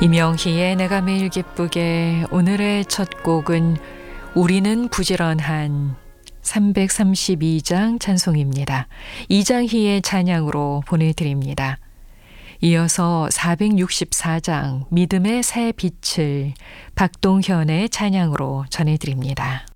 이명희의 내가 매일 기쁘게. 오늘의 첫 곡은 우리는 부지런한 332장 찬송입니다. 이장희의 찬양으로 보내드립니다. 이어서 464장 믿음의 새 빛을 박동현의 찬양으로 전해드립니다.